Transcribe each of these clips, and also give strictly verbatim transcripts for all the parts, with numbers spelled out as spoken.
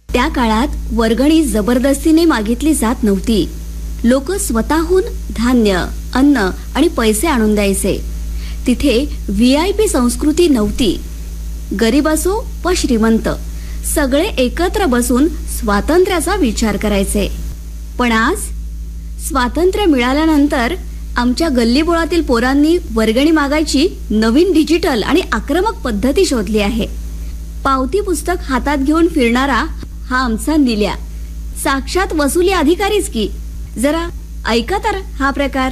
त्या काळात वर्गणी जबरदस्तीने मागितली जात नव्हती. लोक स्वतःहून धान्य, अन्न आणि पैसे आणून द्यायचे. तिथे व्ही आय पी संस्कृती नव्हती. गरीब असो व श्रीमंत सगळे एकत्र बसून स्वातंत्र्याचा विचार करायचे. पण आज स्वातंत्र्य मिळाल्यानंतर आमच्या गल्लीबोळातील पोरांनी वर्गणी मागायची नवीन डिजिटल आणि आक्रमक पद्धती शोधली आहे. पावती पुस्तक हातात घेऊन फिरणारा हा आमचा निल्या साक्षात वसुली अधिकारीच की. जरा ऐका तर हा प्रकार.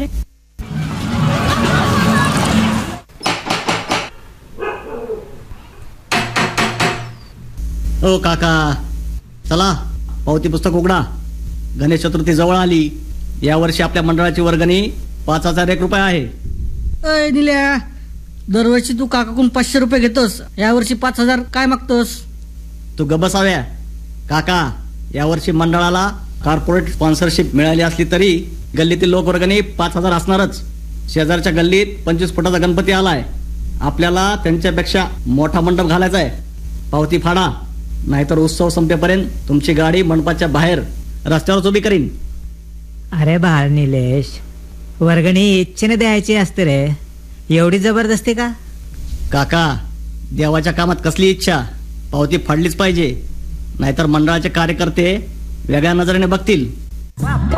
ओ काका, चला पावती पुस्तक उघडा. गणेश चतुर्थी जवळ आली. या वर्षी आपल्या मंडळाची वर्गणी पाच हजार एक रुपये आहे. अय निल्या, दरवर्षी तू काकाकडून पाचशे रुपये घेतोस, यावर्षी पाच हजार काय मागतोस? तू गबसाव्या. काका, यावर्षी मंडळाला कॉर्पोरेट स्पॉन्सरशिप मिळाली असली तरी गल्लीतील लोक वर्गणी पाच हजार असणारच. शेजारच्या गल्लीत पंचवीस फुटाचा गणपती आलाय. आपल्याला त्यांच्यापेक्षा मोठा मंडप घालायचा आहे. पावती फाडा, नाहीतर उत्सव संपेपर्यंत तुमची गाडी मंडपाच्या बाहेर रस्त्यावर उभी करीन. अरे बाळ निलेश, वर्गणी इच्छेने द्यायची असते रे, एवढी जबरदस्ती का? काका, देवाच्या कामात कसली इच्छा, पावती फाडलीच पाहिजे, नाहीतर मंडळाचे कार्यकर्ते वेगळ्या नजरेने बघतील.